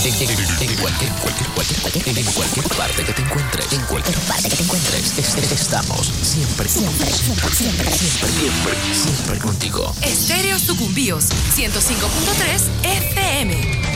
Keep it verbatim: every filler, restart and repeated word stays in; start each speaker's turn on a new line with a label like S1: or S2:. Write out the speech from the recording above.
S1: En, en- en cualquier, cualquier, cualquier, cualquier, en cualquier parte que te encuentres, en cualquier parte que te encuentres, es- es- estamos siempre, siempre, siempre, siempre, siempre, siempre, siempre contigo.
S2: Estéreo Sucumbíos ciento cinco punto tres F M.